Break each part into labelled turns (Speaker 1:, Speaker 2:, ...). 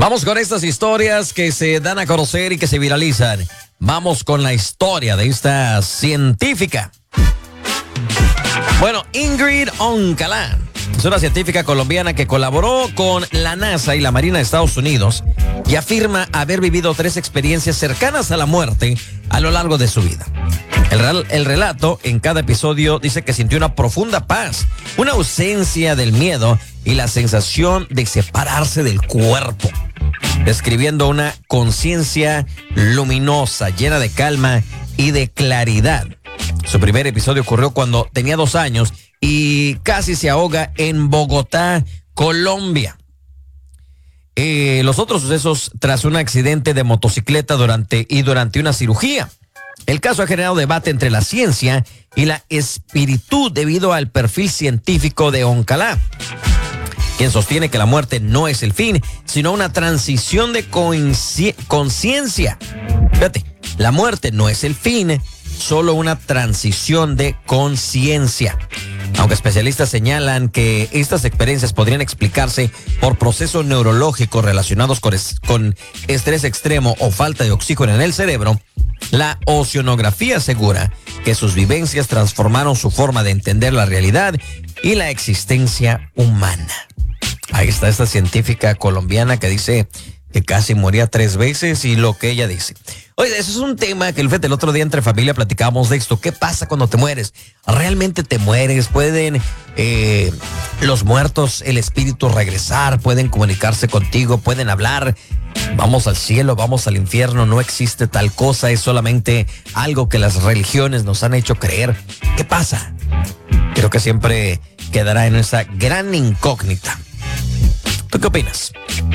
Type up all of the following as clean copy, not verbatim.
Speaker 1: Vamos con estas historias que se dan a conocer y que se viralizan. Vamos con la historia de esta científica. Bueno, Ingrid Oncalá es una científica colombiana que colaboró con la NASA y la Marina de Estados Unidos y afirma haber vivido 3 experiencias cercanas a la muerte a lo largo de su vida. El relato en cada episodio dice que sintió una profunda paz, una ausencia del miedo y la sensación de separarse del cuerpo, describiendo una conciencia luminosa, llena de calma y de claridad. Su primer episodio ocurrió cuando tenía 2 años y casi se ahoga en Bogotá, Colombia. Los otros sucesos tras un accidente de motocicleta durante una cirugía. El caso ha generado debate entre la ciencia y la espiritud debido al perfil científico de Oncalá, quien sostiene que la muerte no es el fin, sino una transición de conciencia. Fíjate, la muerte no es el fin, solo una transición de conciencia. Aunque especialistas señalan que estas experiencias podrían explicarse por procesos neurológicos relacionados con estrés extremo o falta de oxígeno en el cerebro, la oceanografía asegura que sus vivencias transformaron su forma de entender la realidad y la existencia humana. Ahí está esta científica colombiana que dice que casi moría 3 veces y lo que ella dice. Oye, eso es un tema que el otro día entre familia platicábamos de esto. ¿Qué pasa cuando te mueres? ¿Realmente te mueres? ¿Pueden los muertos, el espíritu regresar? ¿Pueden comunicarse contigo? ¿Pueden hablar? ¿Vamos al cielo? ¿Vamos al infierno? No existe tal cosa, es solamente algo que las religiones nos han hecho creer. ¿Qué pasa? Creo que siempre quedará en esa gran incógnita. ¿Tú qué opinas?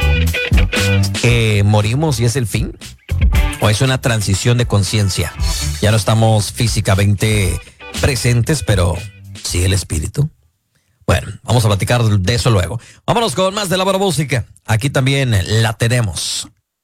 Speaker 1: ¿Morimos y es el fin? ¿O es una transición de conciencia? Ya no estamos físicamente presentes, pero sí el espíritu. Bueno, vamos a platicar de eso luego. Vámonos con más de la buena música. Aquí también la tenemos.